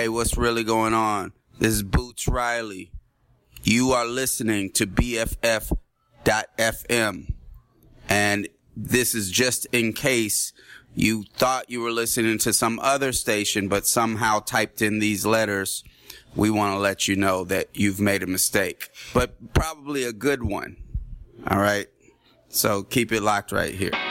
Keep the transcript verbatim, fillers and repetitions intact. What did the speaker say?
Hey, what's really going on? This is Boots Riley. You are listening to B F F dot F M. And this is just in case you thought you were listening to some other station, but somehow typed in these letters. We want to let you know that you've made a mistake, but probably a good one. All right. So keep it locked right here.